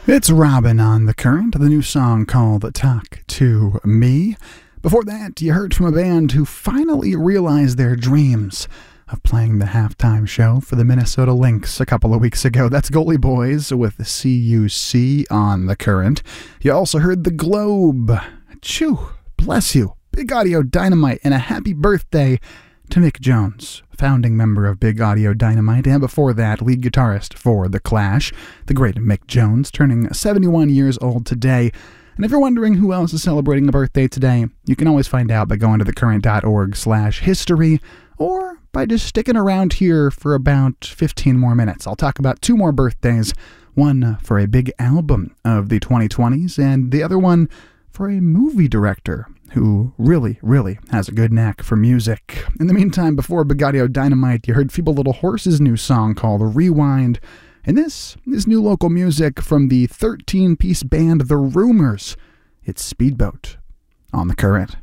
It's Robin on The Current, the new song called Talk to Me. Before that, you heard from a band who finally realized their dreams of playing the halftime show for the Minnesota Lynx a couple of weeks ago. That's Goalie Boys with CUC on The Current. You also heard The Globe. Chew, bless you. Big Audio Dynamite, and a happy birthday to Mick Jones, founding member of Big Audio Dynamite, and before that, lead guitarist for The Clash, the great Mick Jones, turning 71 years old today. And if you're wondering who else is celebrating a birthday today, you can always find out by going to thecurrent.org/history, or by just sticking around here for about 15 more minutes. I'll talk about two more birthdays, one for a big album of the 2020s, and the other one for a movie director who really, really has a good knack for music. In the meantime, before Big Audio Dynamite, you heard Feeble Little Horse's new song called Rewind, and this is new local music from the 13-piece band The Rumors. It's Speedboat on The Current.